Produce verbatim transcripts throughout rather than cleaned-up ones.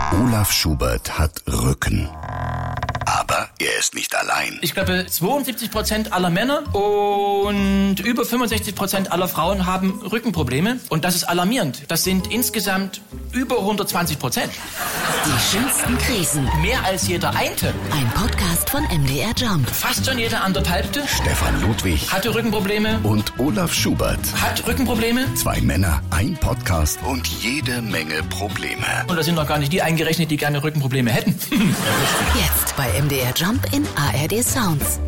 Olaf Schubert hat Rücken. Aber er ist nicht allein. Ich glaube, zweiundsiebzig Prozent aller Männer und über fünfundsechzig Prozent aller Frauen haben Rückenprobleme. Und das ist alarmierend. Das sind insgesamt über hundertzwanzig Prozent. Die schönsten Krisen. Mehr als jeder Einte. Ein Podcast von M D R Jump. Fast schon jeder anderthalbte. Stefan Ludwig Hatte Rückenprobleme. und Olaf Schubert. Hat Rückenprobleme. Zwei Männer, ein Podcast und jede Menge Probleme. Und da sind noch gar nicht die eingerechnet, die gerne Rückenprobleme hätten. Jetzt bei M D R Jump in A R D Sounds.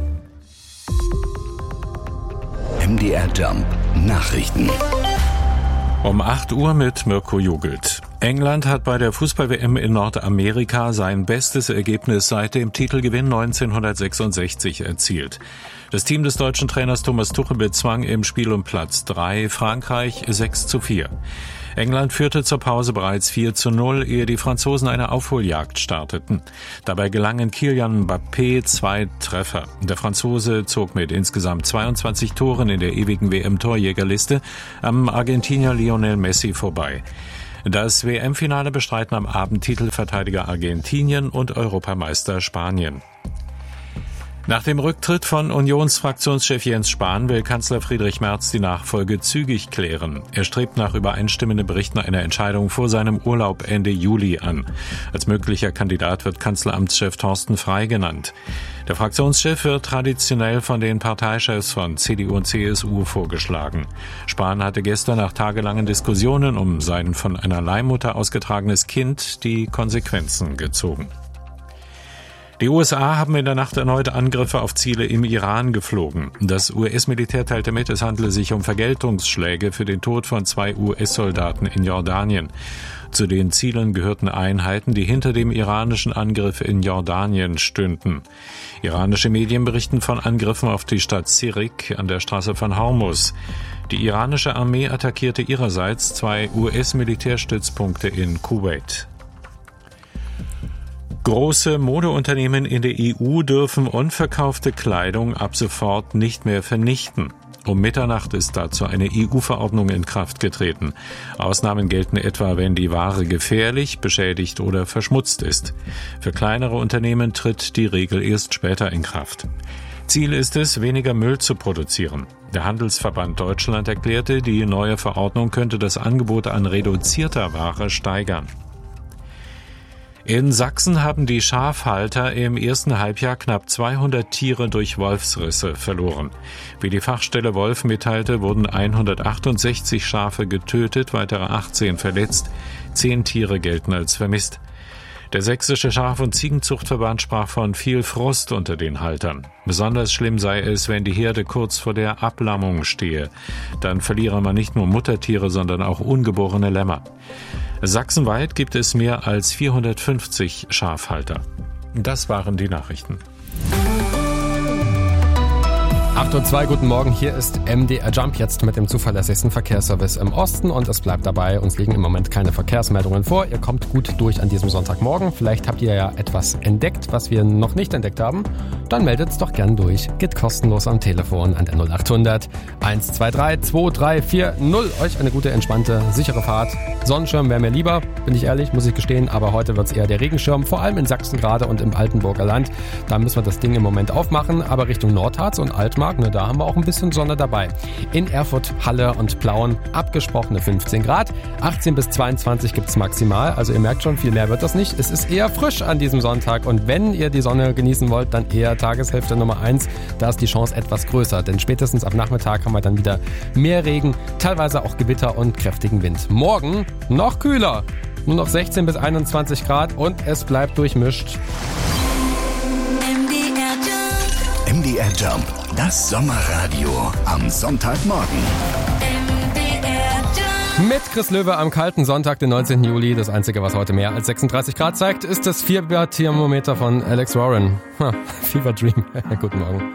M D R Jump Nachrichten. Um acht Uhr mit Mirko Jugelt. England hat bei der Fußball-W M in Nordamerika sein bestes Ergebnis seit dem Titelgewinn neunzehnhundertsechsundsechzig erzielt. Das Team des deutschen Trainers Thomas Tuchel bezwang im Spiel um Platz drei Frankreich sechs zu vier. England führte zur Pause bereits vier zu null, ehe die Franzosen eine Aufholjagd starteten. Dabei gelangen Kylian Mbappé zwei Treffer. Der Franzose zog mit insgesamt zweiundzwanzig Toren in der ewigen W M-Torjägerliste am Argentinier Lionel Messi vorbei. Das W M-Finale bestreiten am Abend Titelverteidiger Argentinien und Europameister Spanien. Nach dem Rücktritt von Unionsfraktionschef Jens Spahn will Kanzler Friedrich Merz die Nachfolge zügig klären. Er strebt nach übereinstimmenden Berichten eine Entscheidung vor seinem Urlaub Ende Juli an. Als möglicher Kandidat wird Kanzleramtschef Thorsten Frey genannt. Der Fraktionschef wird traditionell von den Parteichefs von C D U und C S U vorgeschlagen. Spahn hatte gestern nach tagelangen Diskussionen um sein von einer Leihmutter ausgetragenes Kind die Konsequenzen gezogen. Die U S A haben in der Nacht erneut Angriffe auf Ziele im Iran geflogen. Das U S-Militär teilte mit, es handele sich um Vergeltungsschläge für den Tod von zwei U S-Soldaten in Jordanien. Zu den Zielen gehörten Einheiten, die hinter dem iranischen Angriff in Jordanien stünden. Iranische Medien berichten von Angriffen auf die Stadt Sirik an der Straße von Hormuz. Die iranische Armee attackierte ihrerseits zwei U S-Militärstützpunkte in Kuwait. Große Modeunternehmen in der E U dürfen unverkaufte Kleidung ab sofort nicht mehr vernichten. Um Mitternacht ist dazu eine E U-Verordnung in Kraft getreten. Ausnahmen gelten etwa, wenn die Ware gefährlich, beschädigt oder verschmutzt ist. Für kleinere Unternehmen tritt die Regel erst später in Kraft. Ziel ist es, weniger Müll zu produzieren. Der Handelsverband Deutschland erklärte, die neue Verordnung könnte das Angebot an reduzierter Ware steigern. In Sachsen haben die Schafhalter im ersten Halbjahr knapp zweihundert Tiere durch Wolfsrisse verloren. Wie die Fachstelle Wolf mitteilte, wurden hundertachtundsechzig Schafe getötet, weitere achtzehn verletzt. Zehn Tiere gelten als vermisst. Der sächsische Schaf- und Ziegenzuchtverband sprach von viel Frust unter den Haltern. Besonders schlimm sei es, wenn die Herde kurz vor der Ablammung stehe. Dann verliere man nicht nur Muttertiere, sondern auch ungeborene Lämmer. Sachsenweit gibt es mehr als vierhundertfünfzig Schafhalter. Das waren die Nachrichten. acht Uhr zwei, guten Morgen, hier ist M D R Jump jetzt mit dem zuverlässigsten Verkehrsservice im Osten und es bleibt dabei, uns liegen im Moment keine Verkehrsmeldungen vor. Ihr kommt gut durch an diesem Sonntagmorgen. Vielleicht habt ihr ja etwas entdeckt, was wir noch nicht entdeckt haben. Dann meldet's doch gern durch. Geht kostenlos am Telefon an der null acht hundert eins zwei drei zwei drei vier null. Euch eine gute, entspannte, sichere Fahrt. Sonnenschirm wäre mir lieber, bin ich ehrlich, muss ich gestehen, aber heute wird's eher der Regenschirm, vor allem in Sachsen gerade und im Altenburger Land. Da müssen wir das Ding im Moment aufmachen, aber Richtung Nordharz und Altmark, ne, da haben wir auch ein bisschen Sonne dabei. In Erfurt, Halle und Plauen abgesprochene fünfzehn Grad, achtzehn bis zweiundzwanzig gibt's maximal, also ihr merkt schon, viel mehr wird das nicht. Es ist eher frisch an diesem Sonntag und wenn ihr die Sonne genießen wollt, dann eher Tageshälfte Nummer eins, da ist die Chance etwas größer, denn spätestens ab Nachmittag haben wir dann wieder mehr Regen, teilweise auch Gewitter und kräftigen Wind. Morgen noch kühler, nur noch sechzehn bis einundzwanzig Grad und es bleibt durchmischt. M D R Jump, das Sommerradio am Sonntagmorgen. Mit Chris Löwe am kalten Sonntag, den neunzehnten Juli. Das Einzige, was heute mehr als sechsunddreißig Grad zeigt, ist das Fieberthermometer von Alex Warren. Ha, Fever Dream. Guten Morgen.